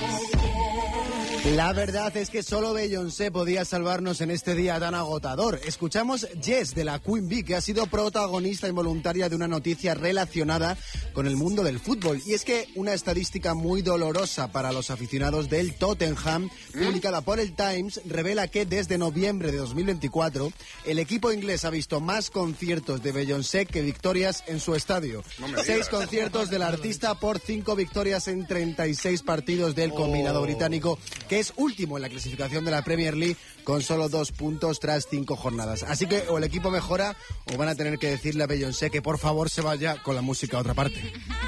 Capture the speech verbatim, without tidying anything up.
La verdad es que solo Beyoncé podía salvarnos en este día tan agotador. Escuchamos Yes de la Queen Bee, que ha sido protagonista involuntaria de una noticia relacionada con el mundo del fútbol. Y es que una estadística muy dolorosa para los aficionados del Tottenham, publicada por el Times, revela que desde noviembre de dos mil veinticuatro el equipo inglés ha visto más conciertos de Beyoncé que victorias en su estadio. No Seis conciertos del artista por cinco victorias en treinta y seis partidos del combinado oh. británico, que es último en la clasificación de la Premier League con solo dos puntos tras cinco jornadas. Así que o el equipo mejora o van a tener que decirle a Beyoncé que por favor se vaya con la música a otra parte.